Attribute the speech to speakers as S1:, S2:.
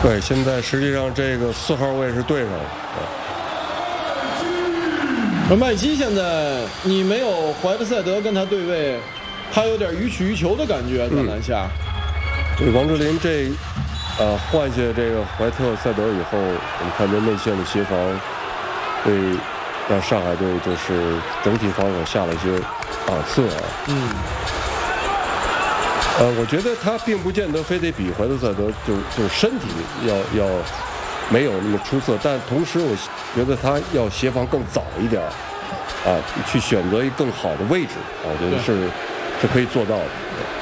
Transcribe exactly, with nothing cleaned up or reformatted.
S1: 对，现在实际上这个四号位是对上了。
S2: 而麦基现在你没有怀特塞德跟他对位，他有点予取予求的感觉在篮下。
S1: 对、嗯，王哲林这呃换下这个怀特塞德以后，我们看这内线的协防，对让上海队就是整体防守下了一些档次啊。
S2: 嗯。
S1: 呃，我觉得他并不见得非得比怀特塞德就就身体要要没有那么出色，但同时我觉得他要协防更早一点啊，去选择一个更好的位置啊，我觉得是是可以做到的。